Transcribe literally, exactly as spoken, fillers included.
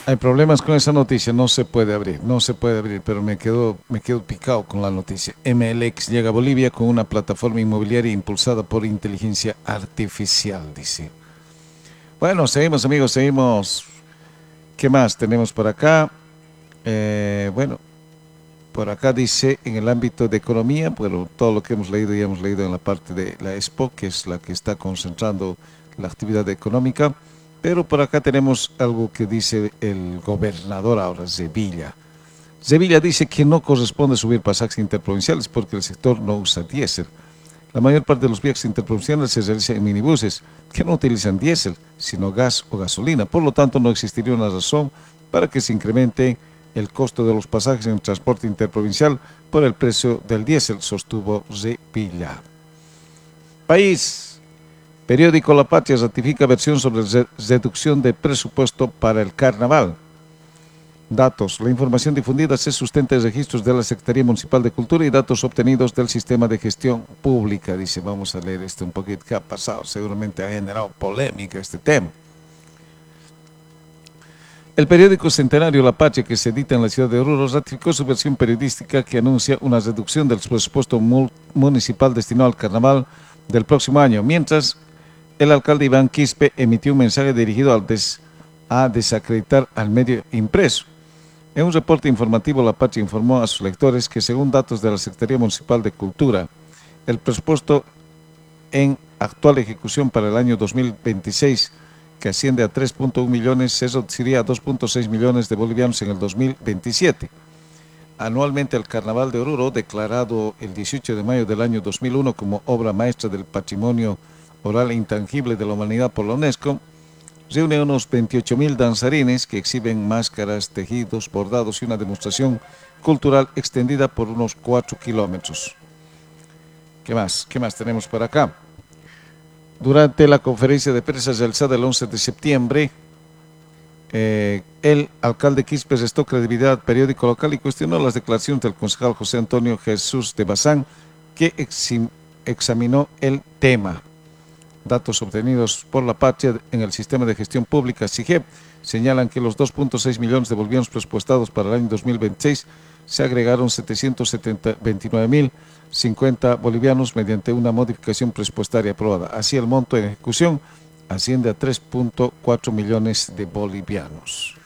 Hay problemas con esa noticia, no se puede abrir, no se puede abrir, pero me quedo, me quedo picado con la noticia. M L X llega a Bolivia con una plataforma inmobiliaria impulsada por inteligencia artificial, dice. Bueno, seguimos amigos, seguimos. ¿Qué más tenemos por acá? Eh, bueno, por acá dice en el ámbito de economía, bueno, todo lo que hemos leído ya hemos leído en la parte de la Expo, que es la que está concentrando la actividad económica, pero por acá tenemos algo que dice el gobernador ahora, Sevilla. Sevilla dice que no corresponde subir pasajes interprovinciales porque el sector no usa diésel. La mayor parte de los viajes interprovinciales se realizan en minibuses que no utilizan diésel, sino gas o gasolina. Por lo tanto, no existiría una razón para que se incremente el costo de los pasajes en el transporte interprovincial por el precio del diésel, sostuvo Sevilla. País. Periódico La Patria ratifica versión sobre reducción de presupuesto para el carnaval. Datos. La información difundida se sustenta en registros de la Secretaría Municipal de Cultura y datos obtenidos del Sistema de Gestión Pública. Dice, vamos a leer esto un poquito. ¿Qué ha pasado? Seguramente ha generado polémica este tema. El periódico centenario La Patria, que se edita en la ciudad de Oruro, ratificó su versión periodística que anuncia una reducción del presupuesto municipal destinado al carnaval del próximo año, mientras el alcalde Iván Quispe emitió un mensaje dirigido al des, a desacreditar al medio impreso. En un reporte informativo, La Patria informó a sus lectores que, según datos de la Secretaría Municipal de Cultura, el presupuesto en actual ejecución para el año dos mil veintiséis, que asciende a tres punto uno millones, se reduciría a dos punto seis millones de bolivianos en el dos mil veintisiete. Anualmente, el Carnaval de Oruro, declarado el dieciocho de mayo del año dos mil uno como obra maestra del patrimonio oral e intangible de la humanidad por la UNESCO, reúne unos veintiocho mil danzarines que exhiben máscaras, tejidos, bordados y una demostración cultural extendida por unos cuatro kilómetros. ¿Qué más? ¿Qué más tenemos por acá? Durante la conferencia de prensa realizada el once de septiembre, eh, el alcalde Quispe restó credibilidad al periódico local y cuestionó las declaraciones del concejal José Antonio Jesús de Bazán, que examinó el tema. Datos obtenidos por La Patria en el Sistema de Gestión Pública, SIGEP, señalan que los dos punto seis millones de bolivianos presupuestados para el año dos mil veintiséis se agregaron setecientos veintinueve mil cincuenta bolivianos mediante una modificación presupuestaria aprobada. Así, el monto en ejecución asciende a tres punto cuatro millones de bolivianos.